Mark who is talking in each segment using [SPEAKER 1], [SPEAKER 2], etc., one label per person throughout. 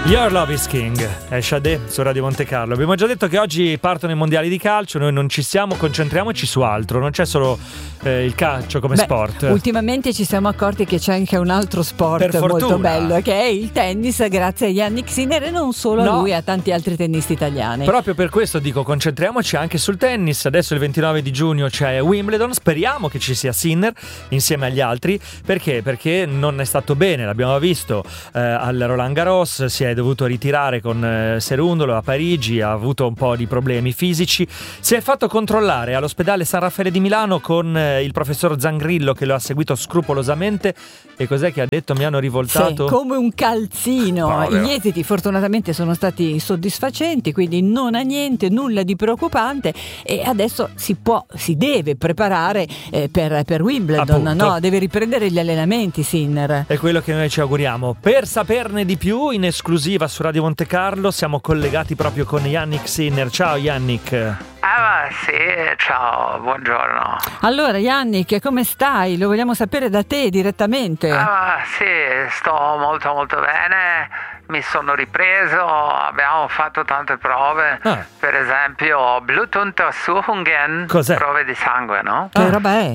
[SPEAKER 1] Your Love is King è Sade su Radio Monte Carlo. Abbiamo già detto che oggi partono i mondiali di calcio, noi non ci siamo, concentriamoci su altro, non c'è solo il calcio come sport.
[SPEAKER 2] Ultimamente ci siamo accorti che c'è anche un altro sport molto bello, che è il tennis, grazie a Jannik Sinner, e non solo a lui, a tanti altri tennisti italiani.
[SPEAKER 1] Proprio per questo dico, concentriamoci anche sul tennis. Adesso il 29 di giugno c'è Wimbledon, speriamo che ci sia Sinner insieme agli altri. Perché non è stato bene, l'abbiamo visto al Roland Garros, si è dovuto ritirare con Serundolo a Parigi, ha avuto un po' di problemi fisici, si è fatto controllare all'ospedale San Raffaele di Milano con il professor Zangrillo che lo ha seguito scrupolosamente. E cos'è che ha detto? Mi hanno rivoltato
[SPEAKER 2] come un calzino.
[SPEAKER 1] Povero.
[SPEAKER 2] Gli esiti fortunatamente sono stati soddisfacenti, quindi non ha niente, nulla di preoccupante, e adesso si deve preparare per Wimbledon, no? Deve riprendere gli allenamenti Sinner.
[SPEAKER 1] È quello che noi ci auguriamo. Per saperne di più, in esclusiva su Radio Monte Carlo, siamo collegati proprio con Jannik Sinner. Ciao Jannik.
[SPEAKER 3] Sì, ciao, buongiorno.
[SPEAKER 2] Allora Jannik, come stai? Lo vogliamo sapere da te direttamente.
[SPEAKER 3] Sì, sto molto molto bene. Mi sono ripreso, abbiamo fatto tante prove, per esempio Blutuntersuchungen, prove di sangue, no?
[SPEAKER 2] Che roba è?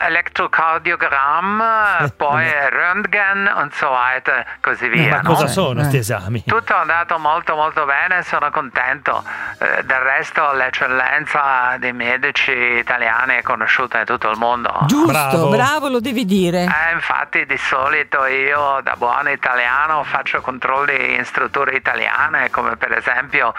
[SPEAKER 3] Elettrocardiogramm, poi Röntgen und so weiter, così via.
[SPEAKER 1] Ma cosa sono questi esami?
[SPEAKER 3] Tutto è andato molto molto bene, sono contento. Del resto l'eccellenza dei medici italiani è conosciuta in tutto il mondo.
[SPEAKER 2] Giusto, bravo, lo devi dire.
[SPEAKER 3] Infatti di solito io da buon italiano faccio controlli in strutture italiane, come per esempio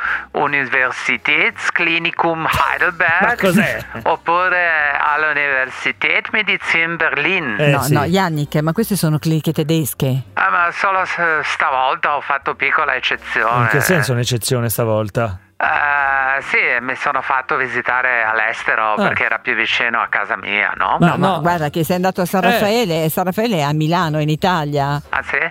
[SPEAKER 3] Universitätsklinikum Heidelberg.
[SPEAKER 1] Ma cos'è?
[SPEAKER 3] Oppure all'Universität Medizin Berlin.
[SPEAKER 2] No, Jannik, ma queste sono cliniche tedesche.
[SPEAKER 3] Ma solo stavolta ho fatto piccola eccezione.
[SPEAKER 1] In che senso un'eccezione stavolta?
[SPEAKER 3] Sì, mi sono fatto visitare all'estero perché era più vicino a casa mia, no?
[SPEAKER 2] No, guarda che sei andato a San Raffaele, San Raffaele è a Milano, in Italia.
[SPEAKER 3] Ah sì?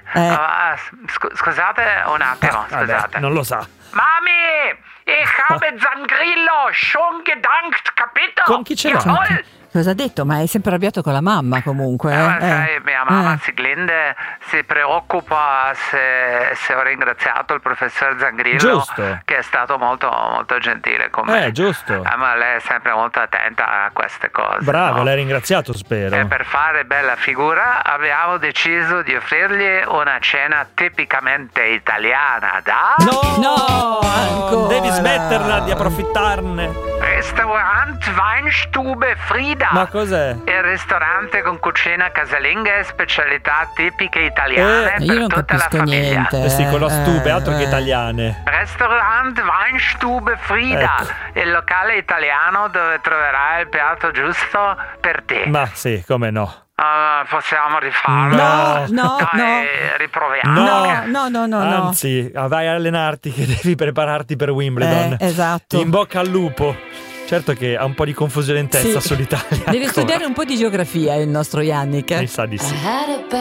[SPEAKER 3] Scusate un attimo, scusate.
[SPEAKER 1] Vabbè, non lo sa.
[SPEAKER 3] Mami, ich habe Zangrillo schon gedankt, capito?
[SPEAKER 1] Con chi ce l'ha?
[SPEAKER 2] Cosa ha detto? Ma è sempre arrabbiato con la mamma comunque.
[SPEAKER 3] Sai, mia mamma Siglinde si preoccupa se ho ringraziato il professor Zangrillo,
[SPEAKER 1] giusto,
[SPEAKER 3] che è stato molto molto gentile con me.
[SPEAKER 1] Giusto.
[SPEAKER 3] Ma lei è sempre molto attenta a queste cose.
[SPEAKER 1] Bravo,
[SPEAKER 3] no?
[SPEAKER 1] l'hai ringraziato, spero.
[SPEAKER 3] E per fare bella figura abbiamo deciso di offrirgli una cena tipicamente italiana
[SPEAKER 1] No, ancora. Devi smetterla di approfittarne.
[SPEAKER 3] Ristorant Weinstube Frida.
[SPEAKER 1] Ma cos'è?
[SPEAKER 3] Il ristorante con cucina casalinga e specialità tipiche italiane per tutta la famiglia.
[SPEAKER 1] Sì, con la stube, altro che italiane.
[SPEAKER 3] Ristorant Weinstube Frida, il locale italiano dove troverai il piatto giusto per te.
[SPEAKER 1] Ma sì, come no.
[SPEAKER 3] Possiamo rifarlo?
[SPEAKER 2] No.
[SPEAKER 3] Riproviamo.
[SPEAKER 2] No.
[SPEAKER 1] Anzi, vai a allenarti che devi prepararti per Wimbledon.
[SPEAKER 2] Esatto.
[SPEAKER 1] In bocca al lupo. Certo che ha un po' di confusione in testa sull'Italia.
[SPEAKER 2] Deve studiare un po' di geografia il nostro Jannik.
[SPEAKER 1] Mi sa di sì.